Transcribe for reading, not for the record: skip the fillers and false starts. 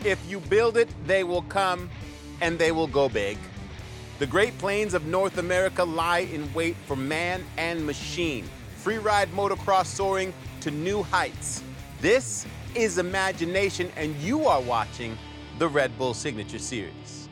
If you build it, they will come, and they will go big. The Great Plains of North America lie in wait for man and machine. Freeride motocross soaring to new heights. This is imagination, and you are watching the Red Bull Signature Series.